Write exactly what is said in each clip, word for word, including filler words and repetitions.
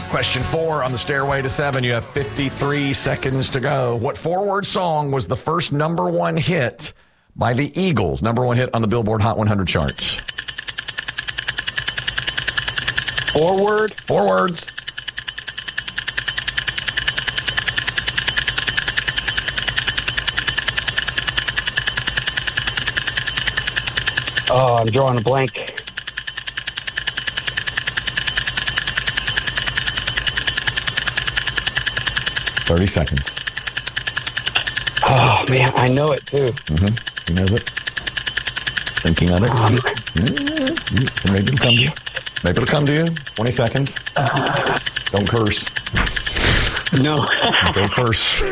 Question four on the stairway to seven. You have fifty-three seconds to go. What four-word song was the first number one hit by the Eagles? Number one hit on the Billboard Hot one hundred charts. Forward. Four words. Oh, I'm drawing a blank. thirty seconds. Oh, man, I know it, too. Mm-hmm. He knows it. He's thinking of it. Um, mm-hmm. Maybe it'll come to you. Maybe it'll come to you. twenty seconds. Uh, Don't curse. No. Don't curse.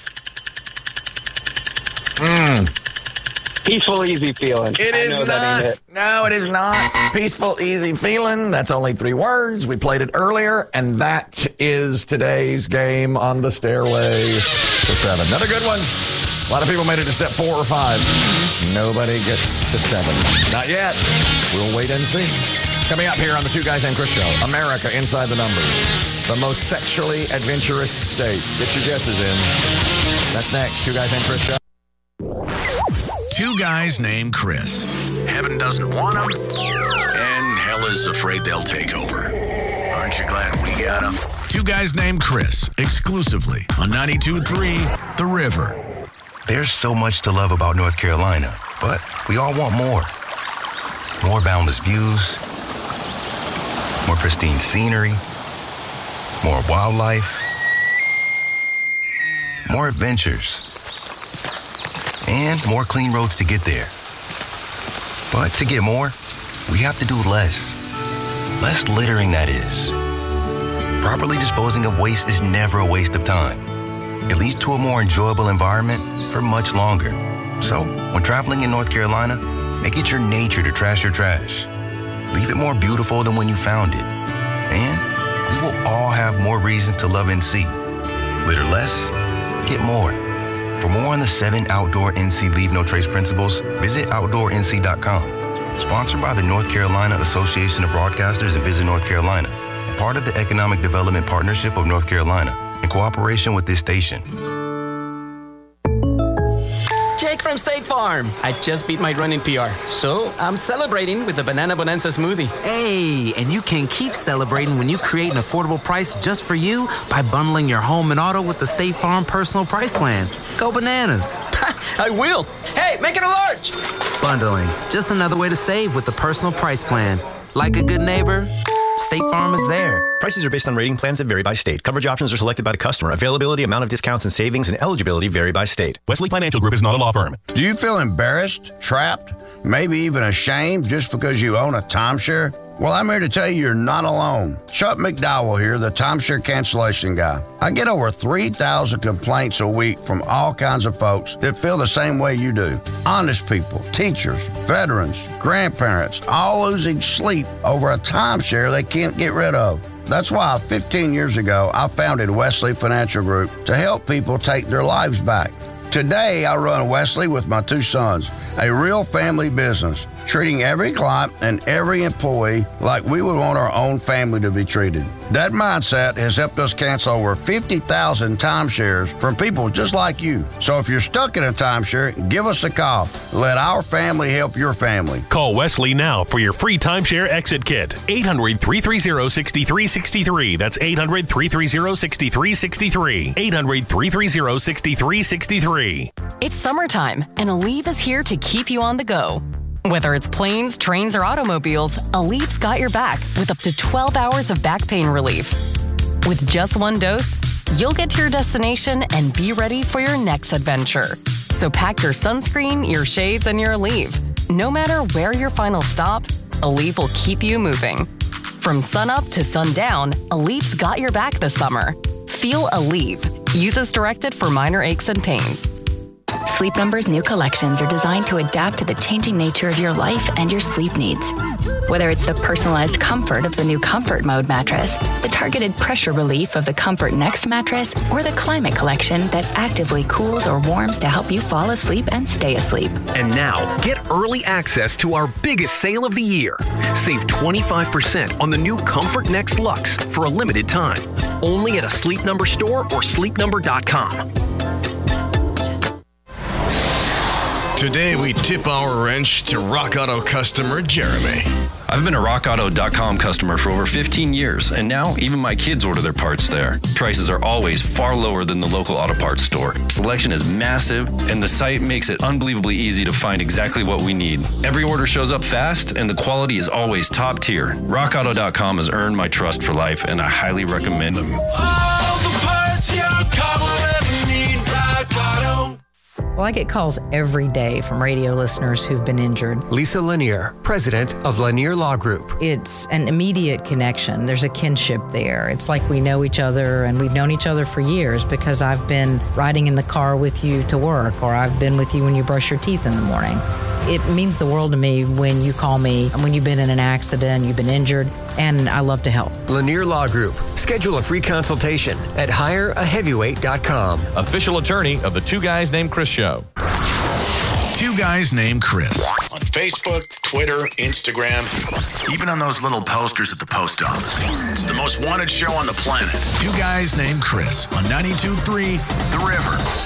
Mm. Peaceful, easy feeling. It is not. That it. No, it is not. Peaceful, easy feeling. That's only three words. We played it earlier, and that is today's game on the stairway to seven. Another good one. A lot of people made it to step four or five. Nobody gets to seven. Not yet. We'll wait and see. Coming up here on the Two Guys Named Chris Show, America Inside the Numbers, the most sexually adventurous state. Get your guesses in. That's next. Two Guys Named Chris Show. Two guys named Chris. Heaven doesn't want them, and hell is afraid they'll take over. Aren't you glad we got them? Two guys named Chris, exclusively on ninety-two point three The River. There's so much to love about North Carolina, but we all want more. More boundless views, more pristine scenery, more wildlife, more adventures, and more clean roads to get there. But to get more, we have to do less. Less littering, that is. Properly disposing of waste is never a waste of time. It leads to a more enjoyable environment for much longer. So, when traveling in North Carolina, make it your nature to trash your trash. Leave it more beautiful than when you found it. And we will all have more reasons to love N C. Litter less, get more. For more on the seven outdoor N C Leave No Trace principles, visit outdoor N C dot com. Sponsored by the North Carolina Association of Broadcasters and Visit North Carolina, and part of the Economic Development Partnership of North Carolina, in cooperation with this station. Jake from State Farm. I just beat my running P R, so I'm celebrating with the Banana Bonanza smoothie. Hey, and you can keep celebrating when you create an affordable price just for you by bundling your home and auto with the State Farm Personal Price Plan. Go bananas. I will. Hey, make it a large. Bundling, just another way to save with the Personal Price Plan. Like a good neighbor, State Farm is there. Prices are based on rating plans that vary by state. Coverage options are selected by the customer. Availability, amount of discounts and savings, and eligibility vary by state. Wesley Financial Group is not a law firm. Do you feel embarrassed, trapped, maybe even ashamed just because you own a timeshare? Well, I'm here to tell you you're not alone. Chuck McDowell here, the timeshare cancellation guy. I get over three thousand complaints a week from all kinds of folks that feel the same way you do. Honest people, teachers, veterans, grandparents, all losing sleep over a timeshare they can't get rid of. That's why fifteen years ago, I founded Wesley Financial Group to help people take their lives back. Today, I run Wesley with my two sons, a real family business, treating every client and every employee like we would want our own family to be treated. That mindset has helped us cancel over fifty thousand timeshares from people just like you. So if you're stuck in a timeshare, give us a call. Let our family help your family. Call Wesley now for your free timeshare exit kit. eight hundred, three three zero, six three six three. That's eight hundred, three three zero, six three six three. eight hundred, three three zero, six three six three. It's summertime, and Aleve is here to keep you on the go. Whether it's planes, trains, or automobiles, Aleve's got your back with up to twelve hours of back pain relief. With just one dose, you'll get to your destination and be ready for your next adventure. So pack your sunscreen, your shades, and your Aleve. No matter where your final stop, Aleve will keep you moving. From sunup to sundown, Aleve's got your back this summer. Feel Aleve. Use as directed for minor aches and pains. Sleep Number's new collections are designed to adapt to the changing nature of your life and your sleep needs. Whether it's the personalized comfort of the new Comfort Mode mattress, the targeted pressure relief of the Comfort Next mattress, or the Climate Collection that actively cools or warms to help you fall asleep and stay asleep. And now, get early access to our biggest sale of the year. Save twenty-five percent on the new Comfort Next Luxe for a limited time. Only at a Sleep Number store or sleep number dot com. Today, we tip our wrench to Rock Auto customer Jeremy. I've been a rock auto dot com customer for over fifteen years, and now even my kids order their parts there. Prices are always far lower than the local auto parts store. Selection is massive, and the site makes it unbelievably easy to find exactly what we need. Every order shows up fast, and the quality is always top tier. rock auto dot com has earned my trust for life, and I highly recommend them. All the parts your car will ever need, Rock Auto. Well, I get calls every day from radio listeners who've been injured. Lisa Lanier, president of Lanier Law Group. It's an immediate connection. There's a kinship there. It's like we know each other, and we've known each other for years because I've been riding in the car with you to work, or I've been with you when you brush your teeth in the morning. It means the world to me when you call me, when you've been in an accident, you've been injured, and I love to help. Lanier Law Group. Schedule a free consultation at hire a heavyweight dot com. Official attorney of the Two Guys Named Chris show. Two Guys Named Chris. On Facebook, Twitter, Instagram, even on those little posters at the post office. It's the most wanted show on the planet. Two Guys Named Chris on ninety-two point three The River.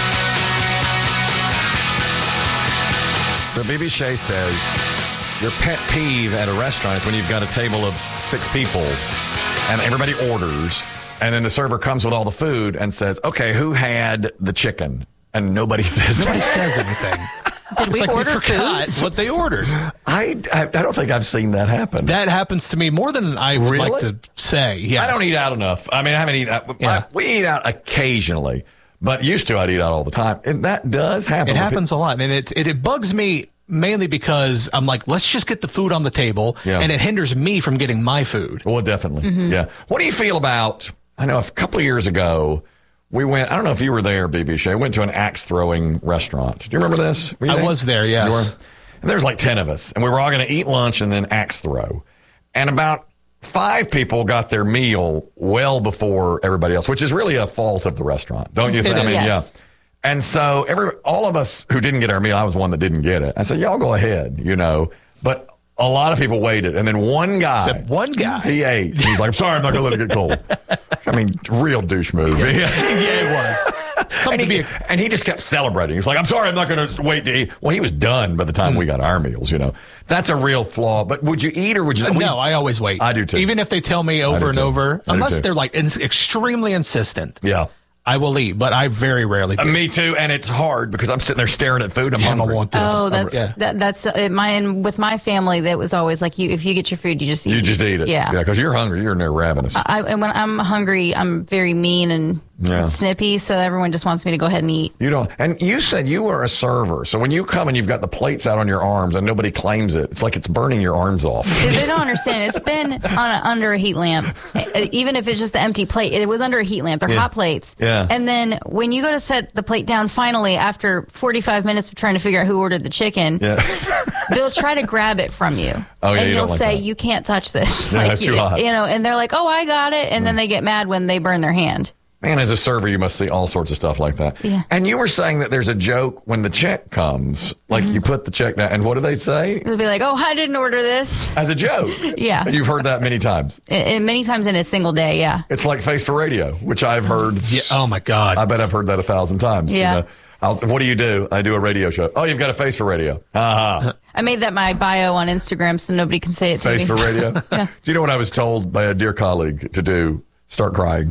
So B B Shea says your pet peeve at a restaurant is when you've got a table of six people and everybody orders, and then the server comes with all the food and says, okay, who had the chicken? And nobody says Nobody that. says anything. Did it's we like order they forgot food? what they ordered. I, I I don't think I've seen that happen. That happens to me more than I would Really? like to say. Yes. I don't eat out enough. I mean, I haven't eaten out. Yeah. I- we eat out occasionally, but used to I'd eat out all the time. And that does happen. It happens a lot, and it, it it bugs me mainly because I'm like, let's just get the food on the table, Yeah. and it hinders me from getting my food. Well, definitely. Mhm. Yeah. What do you feel about, I know a couple of years ago, we went, I don't know if you were there, B B Shea, went to an axe throwing restaurant. Do you remember this? Were you I there? was there, yes. You were? And there's like ten of us, and we were all going to eat lunch and then axe throw. And about five people got their meal well before everybody else, which is really a fault of the restaurant, don't you think? It I mean, is. yeah. And so every all of us who didn't get our meal, I was one that didn't get it. I said, y'all go ahead, you know. But a lot of people waited. And then one guy. Except one guy. He ate. He's like, I'm sorry, I'm not going to let it get cold. I mean, real douche move. Yeah, it was. And he, and he just kept celebrating. He's like, I'm sorry, I'm not going to wait to eat. Well, he was done by the time mm. we got our meals, you know. That's a real flaw. But would you eat or would you? Uh, we, no, I always wait. I do too. Even if they tell me over and too. over, unless too. they're like ins- extremely insistent. Yeah. I will eat, but I very rarely do. Uh, me too, and it's hard because I'm sitting there staring at food. I'm Damn, hungry. I want this. Oh, that's yeah. that, that's uh, mine with my family. That was always like you. If you get your food, you just eat. You just eat it. Yeah, yeah, because you're hungry. You're in there ravenous. I, and when I'm hungry, I'm very mean and Yeah. snippy. So everyone just wants me to go ahead and eat. You don't. And you said you were a server, so when you come and you've got the plates out on your arms and nobody claims it, it's like it's burning your arms off. They don't understand. It's been on a, under a heat lamp. Even if it's just the empty plate, it was under a heat lamp. They're Yeah. hot plates. Yeah. And then when you go to set the plate down, finally after forty-five minutes of trying to figure out who ordered the chicken, Yeah. they'll try to grab it from you. Oh, yeah, and you you'll don't like say that. you can't touch this. Yeah, like it's you, too hot. you know, and they're like, "Oh, I got it," and then they get mad when they burn their hand. Man, as a server, you must see all sorts of stuff like that. Yeah. And you were saying that there's a joke when the check comes, like Mm-hmm. you put the check down, and what do they say? They'll be like, "Oh, I didn't order this." As a joke. Yeah. And you've heard that many times. And- and many times in a single day. Yeah. It's like Face for Radio, which I've heard. Yeah, oh, my God. I bet I've heard that a thousand times. you Yeah. know. I'll, what do you do? I do a radio show. Oh, you've got a face for radio. Uh-huh. I made that my bio on Instagram so nobody can say it to Face me. for radio. Yeah. Do you know what I was told by a dear colleague to do? Start crying.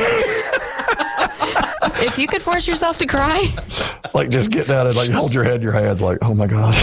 If you could force yourself to cry, Like, just get down and like hold your head in your hands like, oh my God.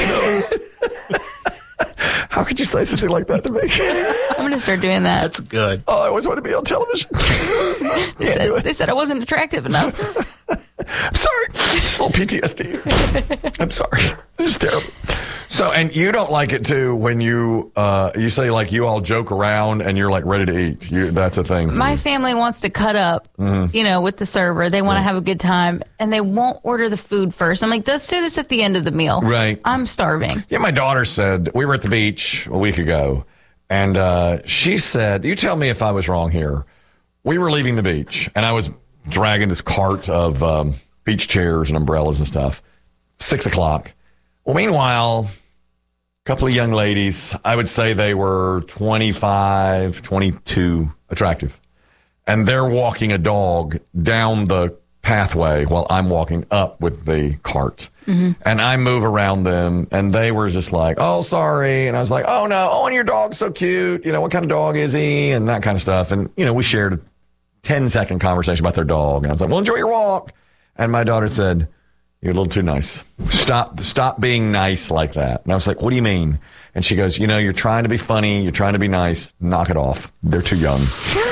How could you say something like that to me? I'm going to start doing that. That's good. Oh, I always want to be on television. They said, they said I wasn't attractive enough. I'm sorry. Just a little P T S D. I'm sorry. It's terrible. So, and you don't like it too when you uh, you say like you all joke around and you're like ready to eat. You, that's a thing. For My you. family wants to cut up, Mhm. you know, with the server. They want to have a good time, and they won't order the food first. I'm like, let's do this at the end of the meal. Right. I'm starving. Yeah, my daughter said, we were at the beach a week ago, and uh, she said, you tell me if I was wrong here. We were leaving the beach, and I was dragging this cart of um, beach chairs and umbrellas and stuff. Six o'clock. Well, meanwhile, a couple of young ladies, I would say they were twenty-five, twenty-two, attractive. And they're walking a dog down the pathway while I'm walking up with the cart. Mhm. And I move around them, and they were just like, oh, sorry. And I was like, oh, no. Oh, and your dog's so cute. You know, what kind of dog is he? And that kind of stuff. And, you know, we shared a ten-second conversation about their dog. And I was like, well, enjoy your walk. And my daughter said, you're a little too nice. Stop stop being nice like that. And I was like, what do you mean? And she goes, you know, you're trying to be funny. You're trying to be nice. Knock it off. They're too young.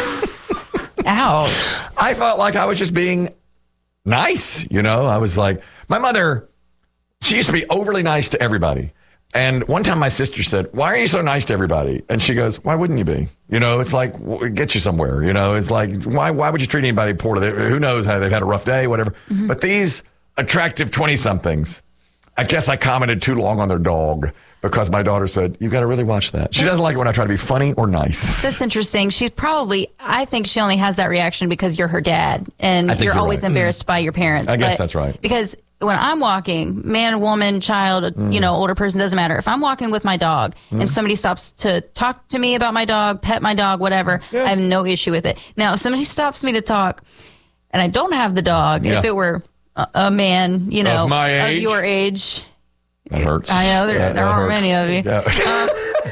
Ouch. I felt like I was just being nice. You know, I was like, my mother, she used to be overly nice to everybody. And one time my sister said, why are you so nice to everybody? And she goes, why wouldn't you be? You know, it's like, it gets you somewhere. You know, it's like, why why would you treat anybody poorly? Who knows how they've had a rough day, whatever. Mm-hmm. But these attractive twenty-somethings, I guess I commented too long on their dog because my daughter said, you got to really watch that. She doesn't like it when I try to be funny or nice. That's interesting. She's probably, I think she only has that reaction because you're her dad and I think you're, you're always right. embarrassed by your parents. I guess But- that's right. Because when I'm walking, man, woman, child, Mm. you know, older person, doesn't matter. If I'm walking with my dog Mm. and somebody stops to talk to me about my dog, pet my dog, whatever, I have no issue with it. Now, if somebody stops me to talk and I don't have the dog, Yeah. if it were a, a man, you know, Of my of age? your age, That hurts. I know there, That- there that aren't hurts. many of you. Yeah.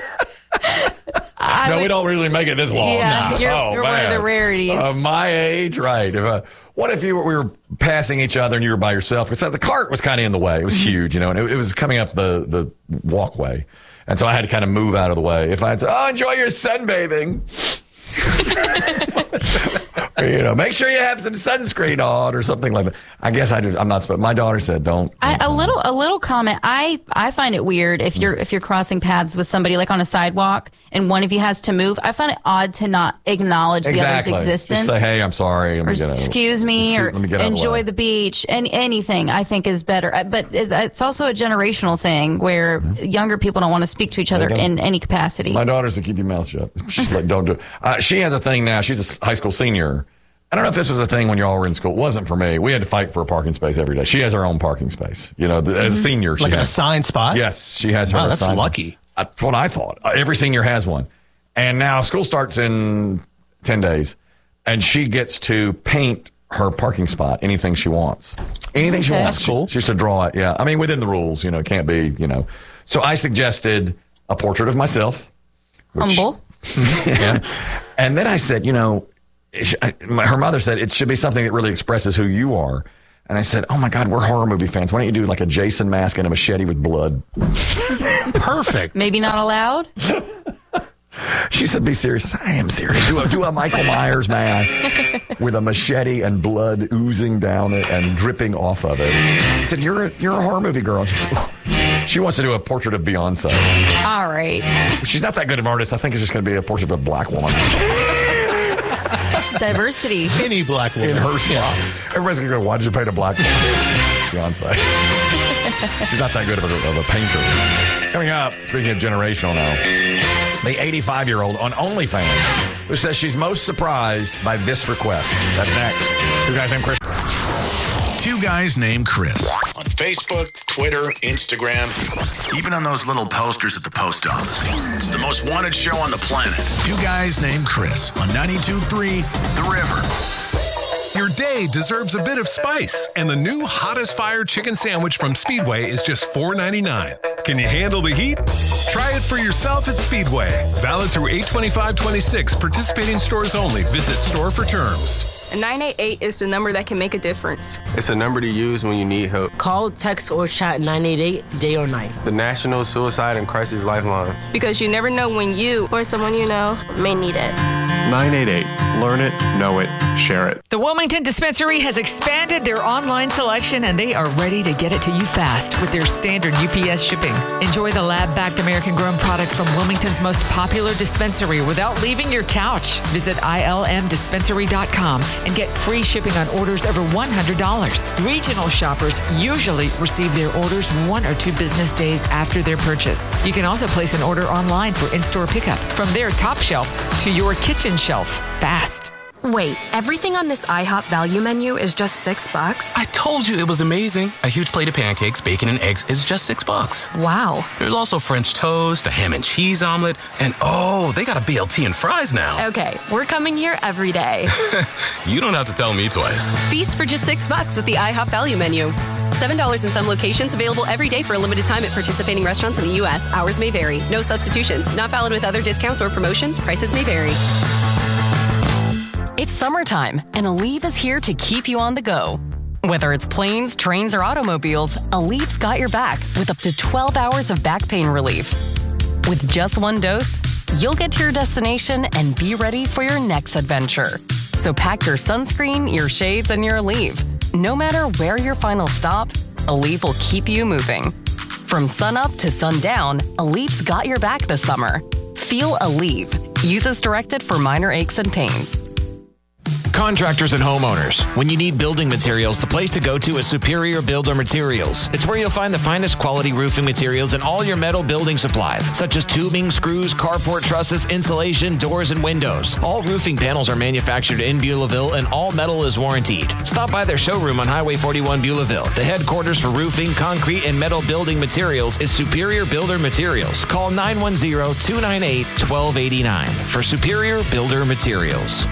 I no, would- we don't really make it this long. Yeah, No. you're- Oh, you're one of man. the rarities. Of my age, right. If, uh, what if you were, we were passing each other and you were by yourself? So the cart was kind of in the way. It was Mm-hmm. huge, you know, and it, it was coming up the, the walkway. And so I had to kind of move out of the way. If I had said, oh, enjoy your sunbathing. You know, make sure you have some sunscreen on or something like that. I guess I did, I'm not supposed. My daughter said, "Don't." I, a little, a little comment. I, I find it weird if you're, if you're crossing paths with somebody like on a sidewalk and one of you has to move. I find it odd to not acknowledge Exactly. the other's existence. Just say, "Hey, I'm sorry." Let me Or get out of- excuse me, Excuse- or let me get out of the enjoy way. the beach, and anything I think is better. Uh, But it- it's also a generational thing where younger people don't want to speak to each other Mm-hmm. don't. in any capacity. My daughter's to keep your mouth shut. She's like, don't do it. Uh, she has a thing now. She's a s- high school senior. I don't know if this was a thing when y'all were in school. It wasn't for me. We had to fight for a parking space every day. She has her own parking space. You know, th- as a senior. She Like an has, assigned spot? Yes, she has her Wow, that's assigned spot. lucky. That's what I thought. Uh, every senior has one. And now school starts in ten days. And she gets to paint her parking spot anything she wants. Anything she Okay. wants. That's cool. She, she should draw it. Yeah. I mean, within the rules, you know, it can't be, you know. So I suggested a portrait of myself. which- Humble. yeah. And then I said, you know, it sh- I, my, her mother said it should be something that really expresses who you are. And I said, oh my God, we're horror movie fans. Why don't you do like a Jason mask and a machete with blood? Perfect. Maybe not allowed. She said, be serious. I said, I am serious. Do a, do a Michael Myers mask with a machete and blood oozing down it and dripping off of it. I said, you're a, you're a horror movie girl. She said, "Oh." She wants to do a portrait of Beyonce. All right. She's not that good of an artist. I think it's just going to be a portrait of a black woman. Diversity. Any black woman. In her spot. Everybody's going to go, why did you paint a black woman? Beyonce. She's not that good of a, of a painter. Coming up, speaking of generational now, the eighty-five-year-old on OnlyFans who says she's most surprised by this request. That's next. Two guys named Chris. Two guys named Chris. On Facebook, Twitter, Instagram, even on those little posters at the post office. It's the most wanted show on the planet. Two guys named Chris on ninety-two point three The River. Your day deserves a bit of spice, and the new hottest fire chicken sandwich from Speedway is just four ninety-nine. Can you handle the heat? Try it for yourself at Speedway. Valid through eight twenty-five twenty-six. Participating stores only. Visit store for terms. nine eight eight is the number that can make a difference. It's a number to use when you need help. Call, text, or chat nine eight eight day or night. The National Suicide and Crisis Lifeline. Because you never know when you or someone you know may need it. nine eight eight. Learn it, know it, share it. The Wilmington Dispensary has expanded their online selection, and they are ready to get it to you fast with their standard U P S shipping. Enjoy the lab-backed American-grown products from Wilmington's most popular dispensary without leaving your couch. Visit I L M dispensary dot com and get free shipping on orders over one hundred dollars. Regional shoppers usually receive their orders one or two business days after their purchase. You can also place an order online for in-store pickup from their top shelf to your kitchen shelf fast. Wait, everything on this IHOP value menu is just six bucks? I told you it was amazing. A huge plate of pancakes, bacon, and eggs is just six bucks. Wow. There's also French toast, a ham and cheese omelet, and oh, they got a B L T and fries now. Okay, we're coming here every day. You don't have to tell me twice. Feast for just six bucks with the IHOP value menu. Seven dollars in some locations, available every day for a limited time at participating restaurants in the U S. Hours may vary. No substitutions. Not valid with other discounts or promotions. Prices may vary. It's summertime, and Aleve is here to keep you on the go. Whether it's planes, trains, or automobiles, Aleve's got your back with up to twelve hours of back pain relief. With just one dose, you'll get to your destination and be ready for your next adventure. So pack your sunscreen, your shades, and your Aleve. No matter where your final stop, Aleve will keep you moving. From sunup to sundown, Aleve's got your back this summer. Feel Aleve. Use as directed for minor aches and pains. Contractors and homeowners, when you need building materials, the place to go to is Superior Builder Materials. It's where you'll find the finest quality roofing materials and all your metal building supplies, such as tubing, screws, carport trusses, insulation, doors, and windows. All roofing panels are manufactured in Beulahville, and all metal is warrantied. Stop by their showroom on Highway forty-one Beulahville. The headquarters for roofing, concrete, and metal building materials is Superior Builder Materials. Call nine one zero, two nine eight, one two eight nine for Superior Builder Materials.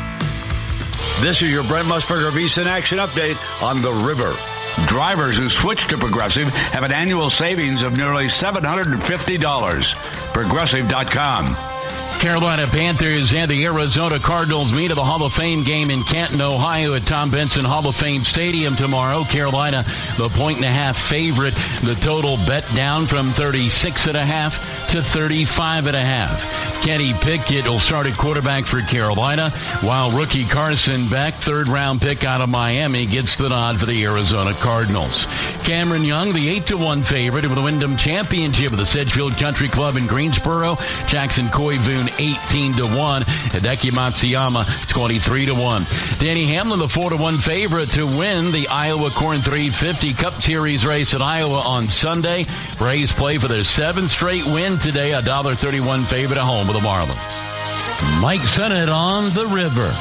This is your Brent Musburger VSiN Action Update on the river. Drivers who switch to Progressive have an annual savings of nearly seven hundred fifty dollars. Progressive dot com. Carolina Panthers and the Arizona Cardinals meet at the Hall of Fame game in Canton, Ohio at Tom Benson Hall of Fame Stadium tomorrow. Carolina, the point and a half favorite. The total bet down from thirty-six and a half to thirty-five and a half. Kenny Pickett will start at quarterback for Carolina, while rookie Carson Beck, third round pick out of Miami, gets the nod for the Arizona Cardinals. Cameron Young, the eight to one favorite of the Wyndham Championship of the Sedgefield Country Club in Greensboro. Jackson Koivu, eighteen to one. Hideki Matsuyama, twenty-three to one. Danny Hamlin, the four to one favorite to win the Iowa Corn three fifty Cup Series race at Iowa on Sunday. Braves play for their seventh straight win today, a one dollar thirty-one favorite at home with the Marlins. Mike Sennett on the river.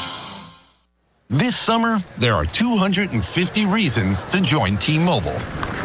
This summer, there are two hundred fifty reasons to join T-Mobile.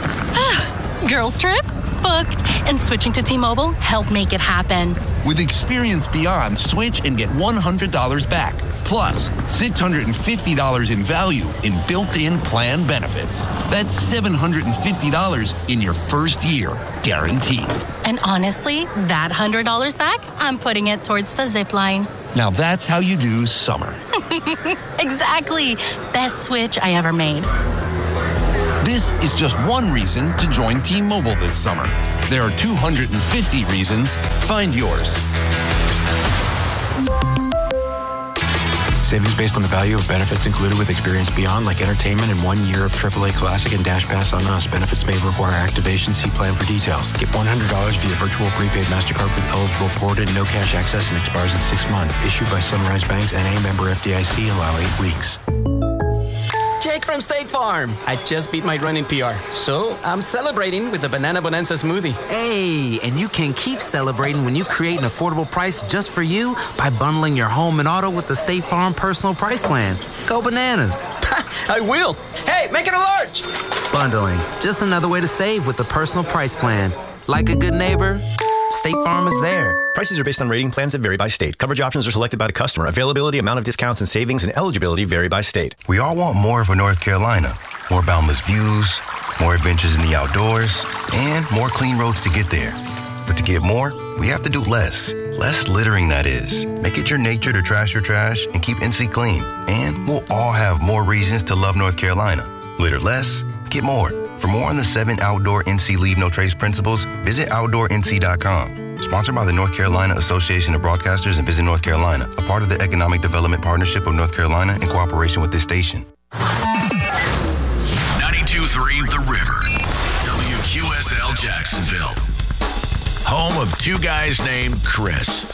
Girls trip? Booked. And switching to T-Mobile helped make it happen. With Experience Beyond, switch and get one hundred dollars back. Plus, six hundred fifty dollars in value in built-in plan benefits. That's seven hundred fifty dollars in your first year, guaranteed. And honestly, that one hundred dollars back, I'm putting it towards the zip line. Now that's how you do summer. Exactly. Best switch I ever made. This is just one reason to join T-Mobile this summer. There are two hundred fifty reasons. Find yours. Savings based on the value of benefits included with Experience Beyond, like entertainment and one year of triple A Classic and Dash Pass on us. Benefits may require activation. See plan for details. Get one hundred dollars via virtual prepaid MasterCard with eligible port and no cash access and expires in six months. Issued by Sunrise Banks N A, member F D I C, allow eight weeks. Jake from State Farm. I just beat my running P R, so I'm celebrating with the Banana Bonanza smoothie. Hey, and you can keep celebrating when you create an affordable price just for you by bundling your home and auto with the State Farm Personal Price Plan. Go bananas. I will. Hey, make it a large. Bundling, just another way to save with the Personal Price Plan. Like a good neighbor, State Farm is there. Prices are based on rating plans that vary by state. Coverage options are selected by the customer. Availability, amount of discounts and savings, and eligibility vary by state. We all want more for North Carolina. More boundless views, more adventures in the outdoors, and more clean roads to get there. But to get more, we have to do less. Less littering, that is. Make it your nature to trash your trash and keep N C clean. And we'll all have more reasons to love North Carolina. Litter less, get more. For more on the seven outdoor N C Leave No Trace principles, visit outdoor N C dot com. Sponsored by the North Carolina Association of Broadcasters and Visit North Carolina, a part of the Economic Development Partnership of North Carolina in cooperation with this station. ninety-two point three The River. W Q S L Jacksonville. Home of two guys named Chris.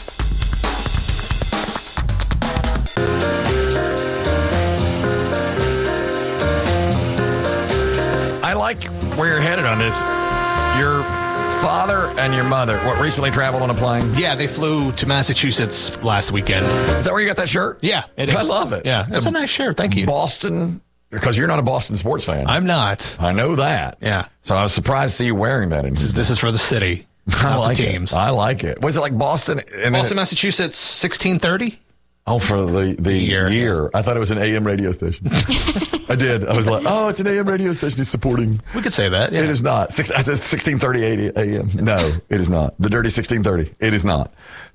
I like where you're headed on this. Your father and your mother, what, recently traveled on a plane? Yeah, they flew to Massachusetts last weekend. Is that where you got that shirt? Yeah, it is. I love it. Yeah, it's a nice shirt. Thank you. Boston, because you're not a Boston sports fan. I'm not. I know that. Yeah. So I was surprised to see you wearing that. This is, this is for the city, I not like the teams. It. I like it. Was it like Boston? And Boston, it, Massachusetts, sixteen thirty? Oh, for the, the year. year. I thought it was an A M radio station. I did. I was like, oh, it's an A M radio station. He's supporting. We could say that. Yeah. It is not. Six, I said sixteen thirty A M. No, it is not. The dirty sixteen thirty. It is not.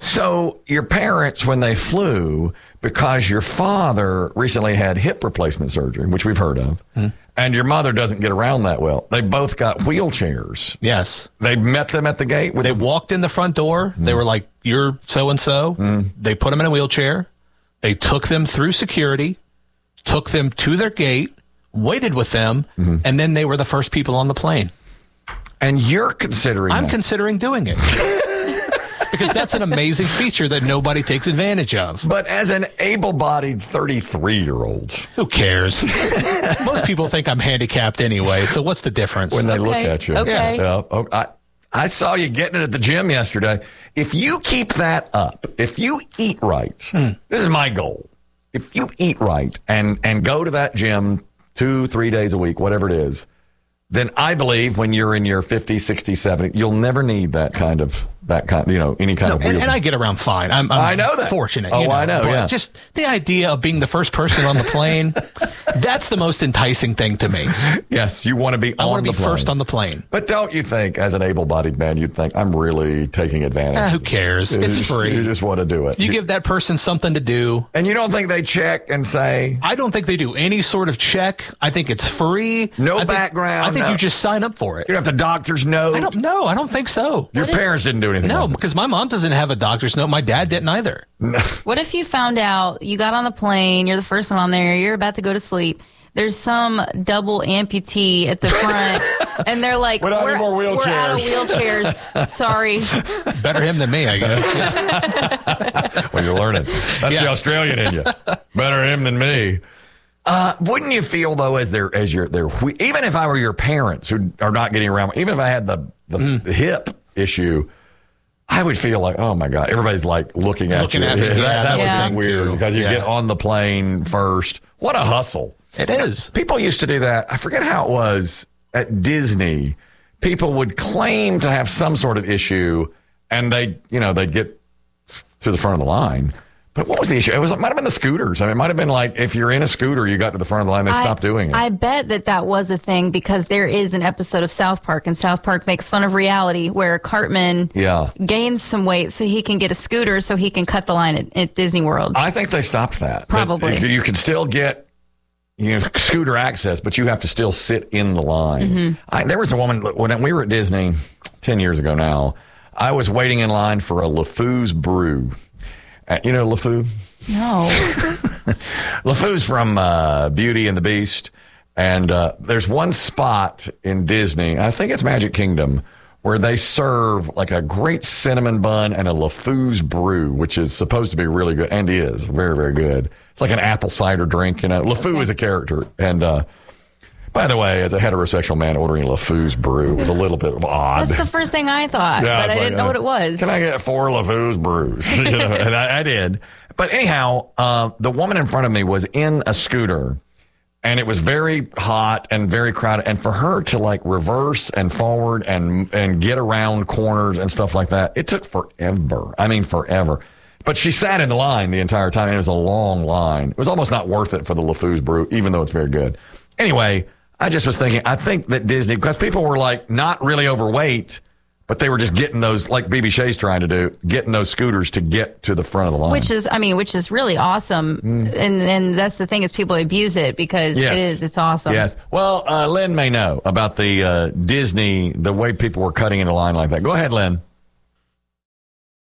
So your parents, when they flew, because your father recently had hip replacement surgery, which we've heard of, mm. and your mother doesn't get around that well, they both got wheelchairs. Yes. They met them at the gate. With they them. walked in the front door. Mm. They were like, you're so-and-so. Mm. They put them in a wheelchair. They took them through security, took them to their gate, waited with them, mm-hmm. and then they were the first people on the plane. And you're considering I'm that. considering doing it. Because that's an amazing feature that nobody takes advantage of. But as an able-bodied thirty-three-year-old. Who cares? Most people think I'm handicapped anyway, so what's the difference? When they okay. look at you. Okay. Yeah. Oh, I, I saw you getting it at the gym yesterday. If you keep that up, if you eat right, hmm. this is my goal. If you eat right and, and go to that gym two, three days a week, whatever it is, then I believe when you're in your fifties, sixties, seventies, you'll never need that kind of, that kind, you know, any kind no, of. And, and I get around fine. I'm, I'm I know that. fortunate. Oh, you know, I know. Yeah. Just the idea of being the first person on the plane, that's the most enticing thing to me. Yes, you want to be on I want to the be plane. first on the plane. But don't you think, as an able-bodied man, you'd think, I'm really taking advantage? Ah, who cares? You It's just, free. You just want to do it. You you, give that person something to do. And you don't think they check and say? I don't think they do any sort of check. I think it's free. No I think, background. I think no. you just sign up for it. You don't have the doctor's note. I don't know. I don't think so. Your What parents if, didn't do anything. No, like because my mom doesn't have a doctor's note. My dad didn't either. No. What if you found out you got on the plane, you're the first one on there, you're about to go to sleep, there's some double amputee at the front, and they're like, We're not we're, any more we're out of wheelchairs." wheelchairs. Sorry. Better him than me, I guess. Well, you're learning. That's Yeah. the Australian in you. Better him than me. Uh, wouldn't you feel though, as their as your their even if I were your parents who are not getting around, even if I had the the, Mm. the hip issue, I would feel like, oh my God, everybody's like looking at Looking you. at me, That- yeah, that's yeah. a thing weird Too. because you Yeah. get on the plane first. What a hustle! It is. People used to do that. I forget how it was at Disney. People would claim to have some sort of issue, and they, you know, they'd get to the front of the line. But what was the issue? It was it might have been the scooters. I mean, it might have been like if you're in a scooter, you got to the front of the line, they I, stopped doing it. I bet that that was a thing because there is an episode of South Park, and South Park makes fun of reality where Cartman yeah. gains some weight so he can get a scooter so he can cut the line at, at Disney World. I think they stopped that. Probably. But you can still get you know scooter access, but you have to still sit in the line. Mm-hmm. I, there was a woman when we were at Disney ten years ago now. I was waiting in line for a LeFou's brew. Uh, you know LeFou? No. LeFou's from uh, Beauty and the Beast. And uh, there's one spot in Disney, I think it's Magic Kingdom, where they serve like a great cinnamon bun and a LeFou's brew, which is supposed to be really good and is very, very good. It's like an apple cider drink, you know. LeFou is a character. And uh, by the way, as a heterosexual man, ordering LeFou's brew was a little bit odd. That's the first thing I thought, Yeah, but I it's didn't like, know uh, what it was. Can I get four LeFou's brews? You know, and I, I did. But anyhow, uh, the woman in front of me was in a scooter, and it was very hot and very crowded. And for her to like reverse and forward and and get around corners and stuff like that, it took forever. I mean, forever. But she sat in the line the entire time, and it was a long line. It was almost not worth it for the LeFou's brew, even though it's very good. Anyway, I just was thinking, I think that Disney, because people were like not really overweight, but they were just getting those, like B B Shay's trying to do, getting those scooters to get to the front of the line. Which is, I mean, which is really awesome. Mm. And and that's the thing is people abuse it because yes. it is, it's awesome. Yes. Well, uh, Lynn may know about the uh, Disney, the way people were cutting in a line like that. Go ahead, Lynn.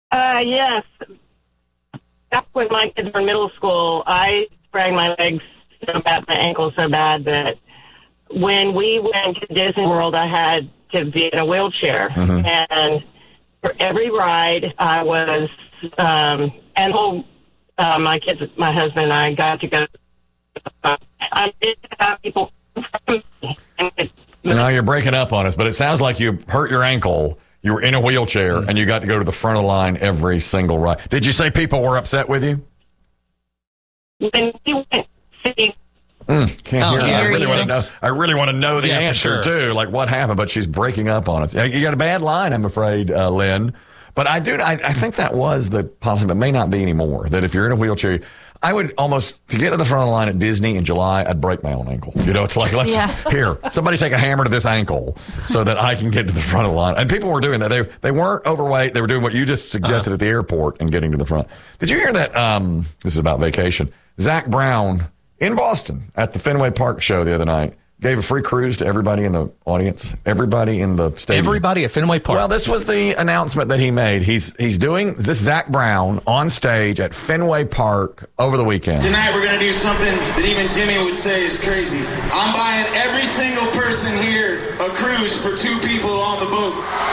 Uh, yes. Back when my kids were in middle school, I sprained my legs so bad, my ankle so bad that when we went to Disney World, I had to be in a wheelchair. Mm-hmm. And for every ride, I was, um, and whole, uh, my kids, my husband and I got to go. Uh, I did have people from me. Now you're breaking up on us, but it sounds like you hurt your ankle. You were in a wheelchair, and you got to go to the front of the line every single ride. Did you say people were upset with you? When we went see, mm, can't Oh, hear. yeah, I really he want to know. stinks. I really want to know the Yeah, for answer sure. too. Like what happened? But she's breaking up on us. Yeah, you got a bad line, I'm afraid, uh, Lynn. But I do. I, I think that was the possible. It may not be anymore. That if you're in a wheelchair, I would almost to get to the front of the line at Disney in July, I'd break my own ankle. You know, it's like let's Yeah. here somebody take a hammer to this ankle so that I can get to the front of the line. And people were doing that. They they weren't overweight. They were doing what you just suggested Uh-huh. at the airport and getting to the front. Did you hear that? Um, this is about vacation. Zach Brown in Boston at the Fenway Park show the other night gave a free cruise to everybody in the audience, everybody in the stadium. Everybody at Fenway Park. Well, this was the announcement that he made. He's he's doing this. Zach Brown on stage at Fenway Park over the weekend. Tonight we're going to do something that even Jimmy would say is crazy. I'm buying every single person here a cruise for two people on the boat.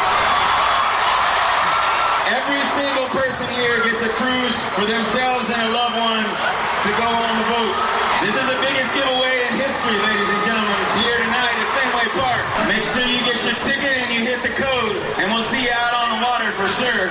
Every single person here gets a cruise for themselves and a loved one to go on the boat. This is the biggest giveaway in history, ladies and gentlemen. Here tonight at Fenway Park. Make sure you get your ticket and you hit the code, and we'll see you out on the water for sure.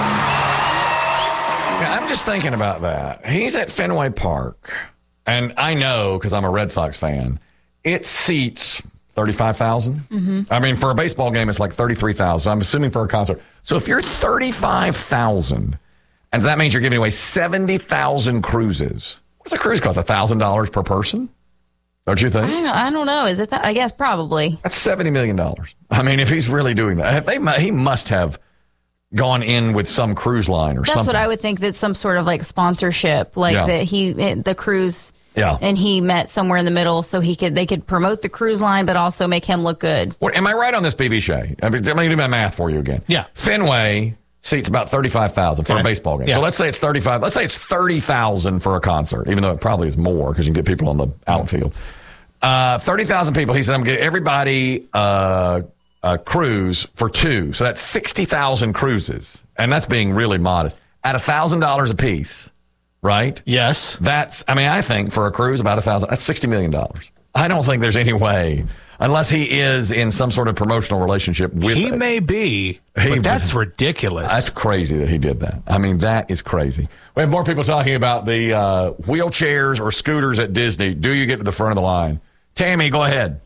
Yeah, I'm just thinking about that. He's at Fenway Park, and I know because I'm a Red Sox fan, it seats thirty-five thousand. Mm-hmm. I mean, for a baseball game, it's like thirty-three thousand. So I'm assuming for a concert. So if you're thirty-five thousand, and that means you're giving away seventy thousand cruises. What's a cruise cost? one thousand dollars per person? Don't you think? I don't, I don't know. Is it that? I guess probably. That's seventy million dollars. I mean, if he's really doing that, they, he must have gone in with some cruise line or That's something. what I would think. That's some sort of like sponsorship, like Yeah. that he the cruise. Yeah. And he met somewhere in the middle, so he could they could promote the cruise line, but also make him look good. What, am I right on this, B B Shea? I mean, let me do my math for you again. Yeah. Fenway seats about thirty-five thousand for Okay. a baseball game. Yeah. So let's say it's thirty-five. Let's say it's thirty thousand for a concert, even though it probably is more because you can get people on the outfield. Uh, thirty thousand people. He said, I'm going to get everybody uh, a cruise for two. So that's sixty thousand cruises. And that's being really modest. At one thousand dollars a piece, right? Yes. That's, I mean, I think for a cruise, about one thousand that's sixty million dollars. I don't think there's any way, unless he is in some sort of promotional relationship with He may be, He- but that's ridiculous. That's crazy that he did that. I mean, that is crazy. We have more people talking about the uh, wheelchairs or scooters at Disney. Do you get to the front of the line? Tammy, go ahead.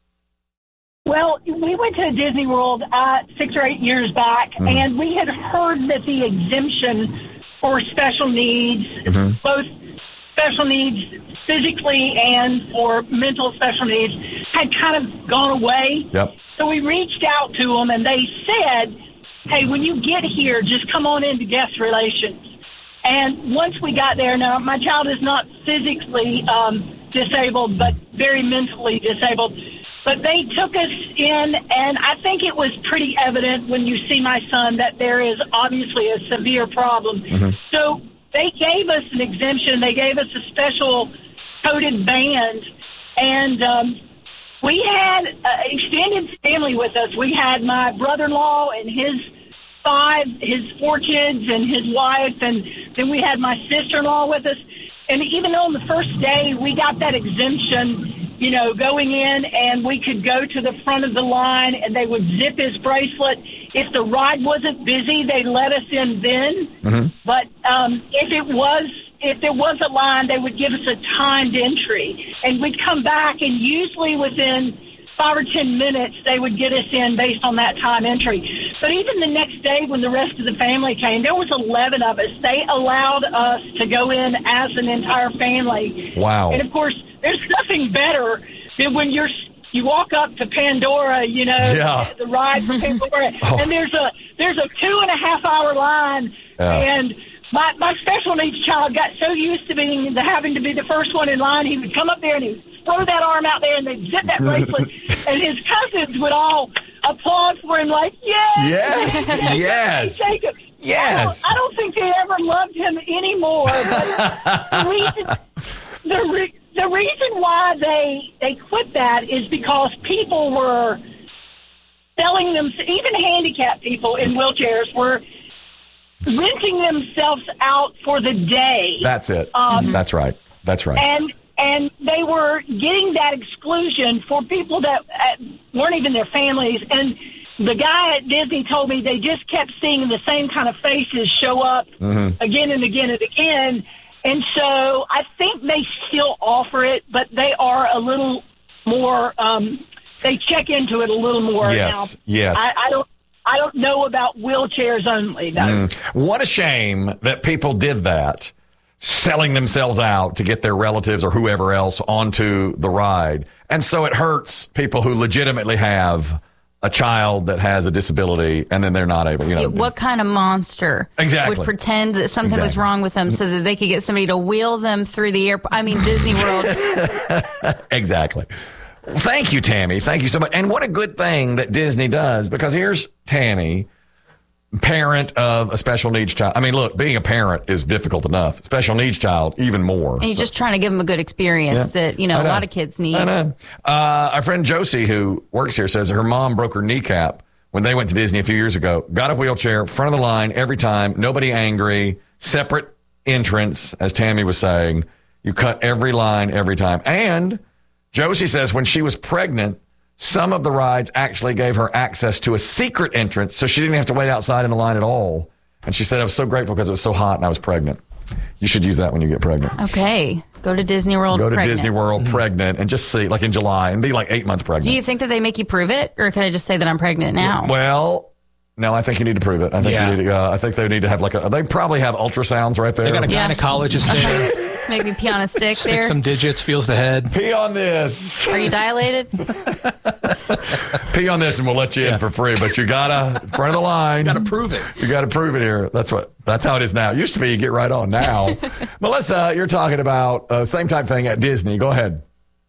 Well, we went to Disney World uh, six or eight years back, Mhm. and we had heard that the exemption for special needs, Mhm. both special needs physically and for mental special needs, had kind of gone away. Yep. So we reached out to them, and they said, hey, when you get here, just come on into guest relations. And once we got there, now my child is not physically um, disabled, but very mentally disabled. But they took us in, and I think it was pretty evident when you see my son that there is obviously a severe problem. Mhm. So they gave us an exemption. They gave us a special coded band, and um, we had an extended family with us. We had my brother-in-law and his five, his four kids and his wife, and then we had my sister-in-law with us. And even though on the first day we got that exemption, you know, going in, and we could go to the front of the line and they would zip his bracelet. If the ride wasn't busy, they let us in then. Mm-hmm. But um, if it was, if there was a line, they would give us a timed entry, and we'd come back, and usually within five or ten minutes, they would get us in based on that time entry. But even the next day, when the rest of the family came, there was eleven of us. They allowed us to go in as an entire family. Wow. And of course, there's nothing better than when you're you walk up to Pandora, you know, Yeah. the ride for Pandora, Oh. and there's a there's a two and a half hour line, Yeah. and my my special needs child got so used to being the, having to be the first one in line, he would come up there and he would throw that arm out there, and they'd zip that bracelet, and his cousins would all applaud for him like, yes, Yes, yes. Jacob. Yes. I don't, I don't think they ever loved him anymore. But the reason, the, re, the reason why they they quit that is because people were selling them, even handicapped people in wheelchairs were renting themselves out for the day. That's it. Um, That's right. That's right. And and they were getting that exclusion for people that uh, weren't even their families. And the guy at Disney told me they just kept seeing the same kind of faces show up Mhm. again and again and again. And so I think they still offer it, but they are a little more, um, they check into it a little more Yes, now. yes. I, I don't I don't know about wheelchairs only, though. Mm. What a shame that people did that, selling themselves out to get their relatives or whoever else onto the ride. And so it hurts people who legitimately have a child that has a disability and then they're not able, you know. What kind of monster Exactly. would pretend that something was Exactly. wrong with them so that they could get somebody to wheel them through the airport? I mean, Disney World. Exactly. Thank you, Tammy. Thank you so much. And what a good thing that Disney does, because here's Tammy, parent of a special needs child. I mean, look, being a parent is difficult enough. Special needs child, even more. And you're just trying to give them a good experience Yeah. that, you know, I a know. lot of kids need. I know. Uh, our friend Josie, who works here, says her mom broke her kneecap when they went to Disney a few years ago. Got a wheelchair, front of the line every time. Nobody angry. Separate entrance, as Tammy was saying. You cut every line every time. And Josie says when she was pregnant, some of the rides actually gave her access to a secret entrance, so she didn't have to wait outside in the line at all. And she said, I was so grateful because it was so hot and I was pregnant. You should use that when you get pregnant. Okay. Go to Disney World Go to pregnant. Disney World pregnant and just see, like in July, and be like eight months pregnant. Do you think that they make you prove it? Or can I just say that I'm pregnant now? Well, no, I think you need to prove it. I think Yeah. you need to, uh, I think they need to have like a, they probably have ultrasounds right there. They got a Yeah. gynecologist there. Make me pee on a stick Stick there. some digits, feels the head. Pee on this. Are you dilated? Pee on this and we'll let you in for free, but you gotta, front of the line. Got to prove it. You gotta prove it here. That's what, that's how it is now. It used to be you get right on now. Melissa, you're talking about uh, same type thing at Disney. Go ahead.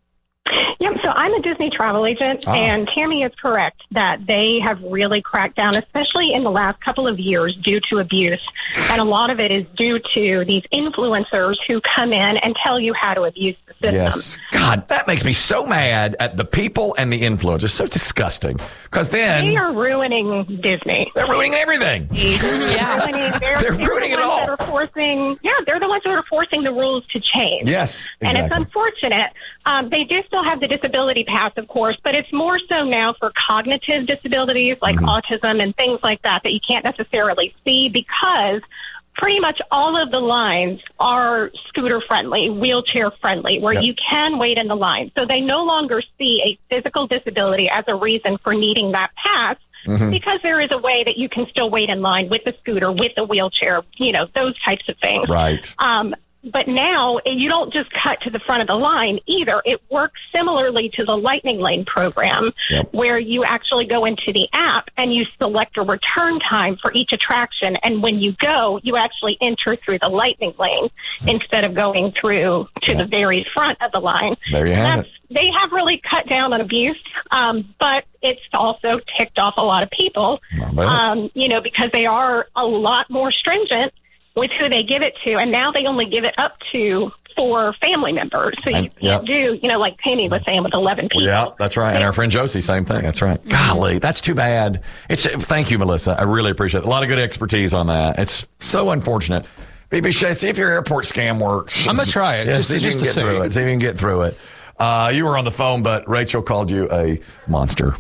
Yep, so I'm a Disney travel agent, Ah. and Tammy is correct that they have really cracked down, especially in the last couple of years, due to abuse. And a lot of it is due to these influencers who come in and tell you how to abuse the system. Yes. God, that makes me so mad at the people and the influencers. So disgusting. Because then They are ruining Disney. they're ruining everything. Yeah. Ruining, they're, They're they're ruining the it ones all. That are forcing, yeah, they're the ones that are forcing the rules to change. Yes, And it's exactly. unfortunate. Um, they do still have the disability pass, of course, but it's more so now for cognitive disabilities like Mm-hmm. autism and things like that that you can't necessarily see because pretty much all of the lines are scooter friendly, wheelchair friendly, where Yep. you can wait in the line. So they no longer see a physical disability as a reason for needing that pass. Mhm. Because there is a way that you can still wait in line with the scooter, with the wheelchair, you know, those types of things. Right. Um, but now you don't just cut to the front of the line either. It works similarly to the Lightning Lane program, Yep. where you actually go into the app and you select a return time for each attraction. And when you go, you actually enter through the Lightning Lane instead of going through to the very front of the line. There you have That's, they have really cut down on abuse, um, but it's also ticked off a lot of people, bet. um, you know, because they are a lot more stringent with who they give it to. And now they only give it up to four family members. So you And- can't yep. do, you know, like Tammy was saying with eleven people. Yeah, that's right. And our friend Josie, same thing. That's right. Golly, that's too bad. It's thank you, Melissa. I really appreciate it. A lot of good expertise on that. It's so unfortunate. B B Shay, see if your airport scam works. I'm gonna try it, Yeah, just- see if just you to can get see. through it. See if you can get through it. Uh, you were on the phone, but Rachel called you a monster.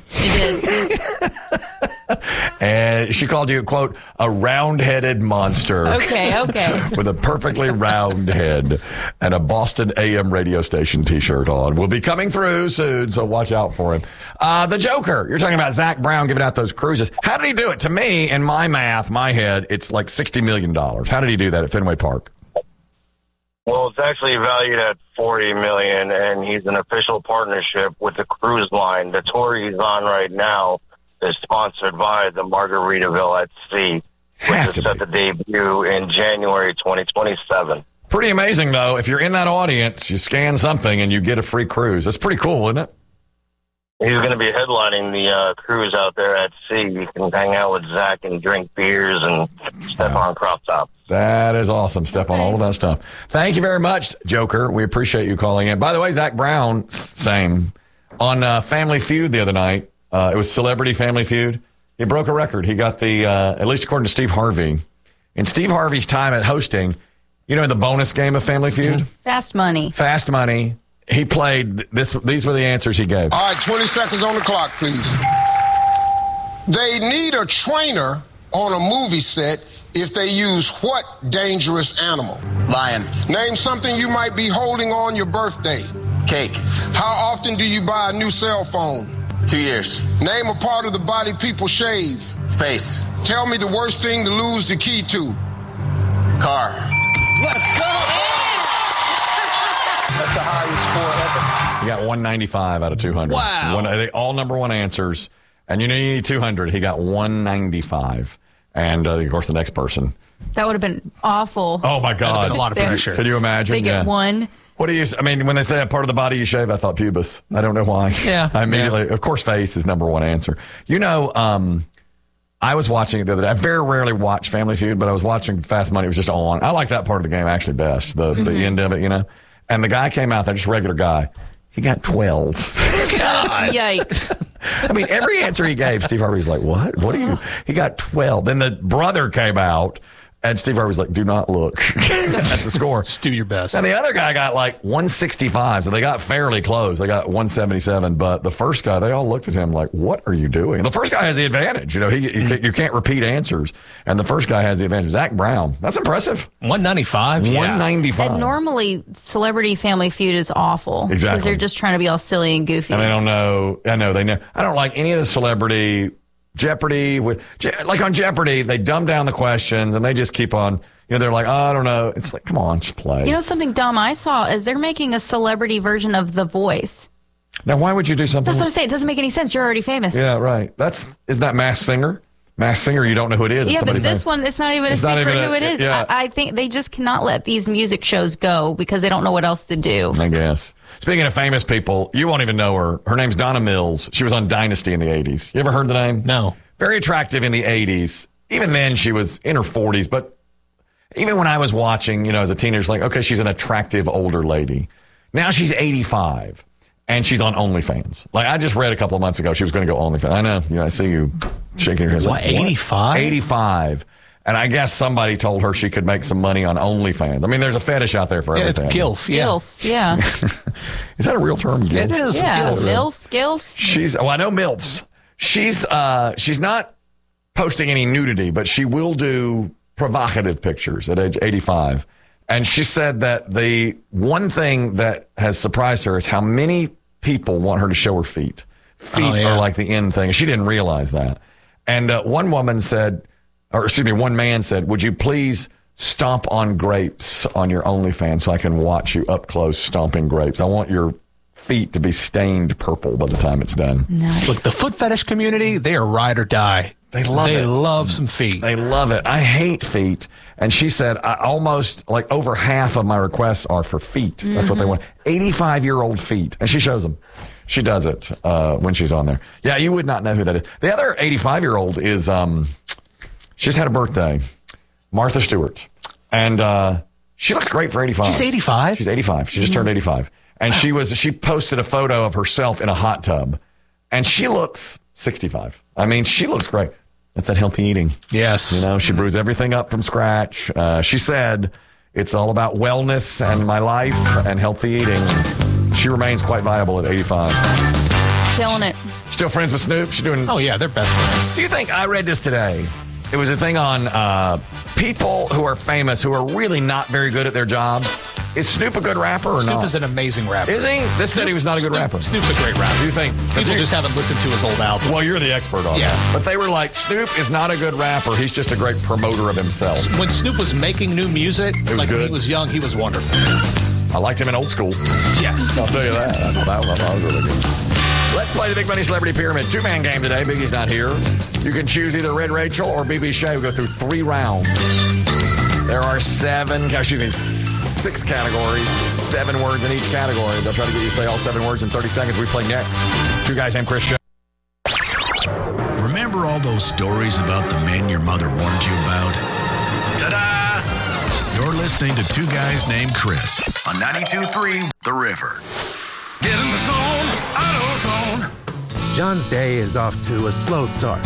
And she called you, quote, a round-headed monster. Okay, okay. With a perfectly round head and a Boston A M radio station T-shirt on. Will be coming through soon, so watch out for him. Uh, the Joker. You're talking about Zach Brown giving out those cruises. How did he do it? To me, in my math, my head, it's like sixty million dollars. How did he do that at Fenway Park? Well, it's actually valued at forty million dollars, and he's an official partnership with the cruise line. The tour he's on right now is sponsored by the Margaritaville at Sea, which is set to debut in January twenty twenty-seven. Pretty amazing, though. If you're in that audience, you scan something and you get a free cruise. That's pretty cool, isn't it? He's going to be headlining the uh, cruise out there at sea. You can hang out with Zach and drink beers and step on crop tops. That is awesome. Step on all of that stuff. Thank you very much, Joker. We appreciate you calling in. By the way, Zach Brown, same, on uh, Family Feud the other night. Uh, it was Celebrity Family Feud. He broke a record. He got the, uh, at least according to Steve Harvey, in Steve Harvey's time at hosting, you know, the bonus game of Family Feud? Fast money. Fast money. He played this. These were the answers he gave. All right, twenty seconds on the clock, please. They need a trainer on a movie set if they use what dangerous animal? Lion. Name something you might be holding on your birthday. Cake. How often do you buy a new cell phone? Two years. Name a part of the body people shave. Face. Tell me the worst thing to lose the key to. Car. Let's go! That's the highest score ever. He got one ninety-five out of two hundred. Wow. One, they, all number one answers. And you know you need two hundred. He got one ninety-five. And, uh, of course, the next person. That would have been awful. Oh, my God. A lot of pressure. Could you imagine? They get yeah. one. What do you, I mean, when they say a part of the body you shave, I thought pubis. I don't know why. Yeah. I immediately, yeah. Of course, face is number one answer. You know, um, I was watching it the other day. I very rarely watch Family Feud, but I was watching Fast Money. It was just on. I like that part of the game actually best, the, mm-hmm. the end of it, you know. And the guy came out there, just a regular guy. He got twelve. God. Yikes. I mean, every answer he gave, Steve Harvey's like, what? What are you? He got twelve. Then the brother came out, and Steve Harvey's like, do not look at the score. Just do your best. And the other guy got like one sixty-five, so they got fairly close. They got one seventy-seven, but the first guy, they all looked at him like, what are you doing? The first guy has the advantage. You know, he you can't, you can't repeat answers, and the first guy has the advantage. Zach Brown. That's impressive. one ninety-five? Yeah. one ninety-five. And normally, Celebrity Family Feud is awful. Exactly. Because they're just trying to be all silly and goofy. And they don't know. I know. They know. I don't like any of the celebrity Jeopardy. With like on Jeopardy, they dumb down the questions, and they just keep on. You know, they're like, oh, I don't know. It's like, come on, just play. You know, something dumb I saw is they're making a celebrity version of The Voice. Now, why would you do something? That's what I'm saying. It doesn't make any sense. You're already famous. Yeah, right. That's isn't that Masked Singer? Masked Singer, you don't know who it is. Yeah, it's but this famous. one, it's not even It's a not secret even a- who it is. yeah. I, I think they just cannot let these music shows go because they don't know what else to do. I guess. Speaking of famous people, you won't even know her. Her name's Donna Mills. She was on Dynasty in the eighties. You ever heard the name? No. Very attractive in the eighties. Even then, she was in her forties. But even when I was watching, you know, as a teenager, it's like, okay, she's an attractive older lady. Now she's eighty-five, and she's on OnlyFans. Like, I just read a couple of months ago she was going to go OnlyFans. I know. You know, I see you shaking your head. What, eighty-five? eighty-five. And I guess somebody told her she could make some money on OnlyFans. I mean, there's a fetish out there for Yeah, it's everything. gilf, yeah. Gilfs, yeah. Is that a real term? Gilf? It is. Yeah, Gilf. MILFs, Gilfs. She's, well, I know MILFs. She's, uh, she's not posting any nudity, but she will do provocative pictures at age eighty-five. And she said that the one thing that has surprised her is how many people want her to show her feet. Feet Oh, yeah. are like the end thing. She didn't realize that. And uh, one woman said, or excuse me, one man said, would you please stomp on grapes on your OnlyFans so I can watch you up close stomping grapes? I want your feet to be stained purple by the time it's done. Nice. Look, the foot fetish community, they are ride or die. They love they it. love some feet. They love it. I hate feet. And she said, I almost like over half of my requests are for feet. Mm-hmm. That's what they want. eighty-five year old feet. And she shows them. She does it uh, when she's on there. Yeah, you would not know who that is. The other eighty-five year old is, um, she just had a birthday, Martha Stewart. And uh, she looks great for eighty-five. She's eighty-five? She's eighty-five. She just turned eighty-five. And she was, she posted a photo of herself in a hot tub. And she looks sixty-five. I mean, she looks great. That's that healthy eating. Yes. You know, she brews everything up from scratch. Uh, she said it's all about wellness and my life and healthy eating. She remains quite viable at eighty-five. Killing it. Still friends with Snoop? She's doing. Oh, yeah, they're best friends. Do you think, I read this today, it was a thing on uh, people who are famous who are really not very good at their jobs. Is Snoop a good rapper or Snoop not? is an amazing rapper. Is he? This said he was not a good Snoop, rapper. Snoop's a great rapper. Do you think? People just haven't listened to his old album. Well, you're the expert on Yeah. that. But they were like, Snoop is not a good rapper. He's just a great promoter of himself. When Snoop was making new music, was like good. when he was young, he was wonderful. I liked him in old school. Yes. I'll tell you that. I thought that was, I thought that was really good. Let's play the Big Money Celebrity Pyramid. Two-man game today. Biggie's not here. You can choose either Red Rachel or B B Shea. We go through three rounds. There are seven, excuse me, six categories, seven words in each category. They'll try to get you to say all seven words in thirty seconds. We play next. Two Guys Named Chris show. Remember all those stories about the men your mother warned you about? Ta-da! You're listening to Two Guys Named Chris on ninety-two point three The River. Get in the zone, AutoZone. John's day is off to a slow start.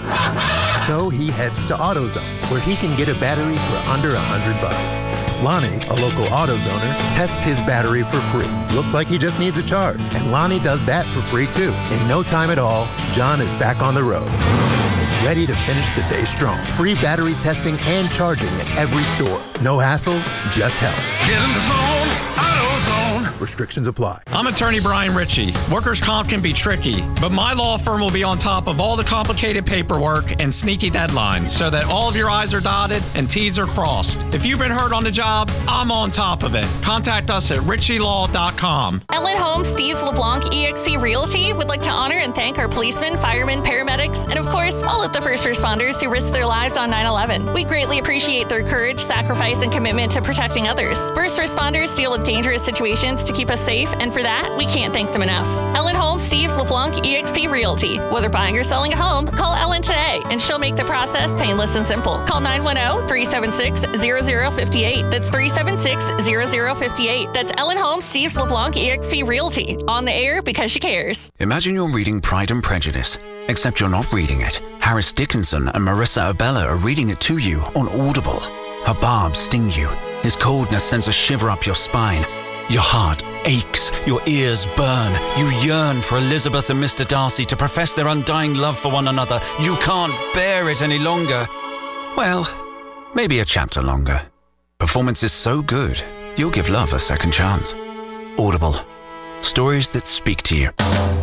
So he heads to AutoZone, where he can get a battery for under a hundred bucks. Lonnie, a local AutoZoner, tests his battery for free. Looks like he just needs a charge. And Lonnie does that for free too. In no time at all, John is back on the road, ready to finish the day strong. Free battery testing and charging at every store. No hassles, just help. Get in the zone, AutoZone. Restrictions apply. I'm attorney Brian Ritchie. Workers' comp can be tricky, but my law firm will be on top of all the complicated paperwork and sneaky deadlines so that all of your I's are dotted and T's are crossed. If you've been hurt on the job, I'm on top of it. Contact us at ritchie law dot com. Ellen Holmes, Steve's LeBlanc E X P Realty would like to honor and thank our policemen, firemen, paramedics, and of course, all of the first responders who risked their lives on nine eleven. We greatly appreciate their courage, sacrifice, and commitment to protecting others. First responders deal with dangerous situations to keep us safe, and for that, we can't thank them enough. Ellen Holmes, Steve's LeBlanc E X P Realty. Whether buying or selling a home, call Ellen today, and she'll make the process painless and simple. Call nine one zero, three seven six, zero zero five eight. That's three seven six, zero zero five eight. That's Ellen Holmes, Steve's LeBlanc E X P Realty. On the air because she cares. Imagine you're reading Pride and Prejudice, except you're not reading it. Harris Dickinson and Marissa Abella are reading it to you on Audible. Her barbs sting you. His coldness sends a shiver up your spine. Your heart aches, your ears burn. You yearn for Elizabeth and Mister Darcy to profess their undying love for one another. You can't bear it any longer. Well, maybe a chapter longer. Performance is so good, you'll give love a second chance. Audible. Stories that speak to you.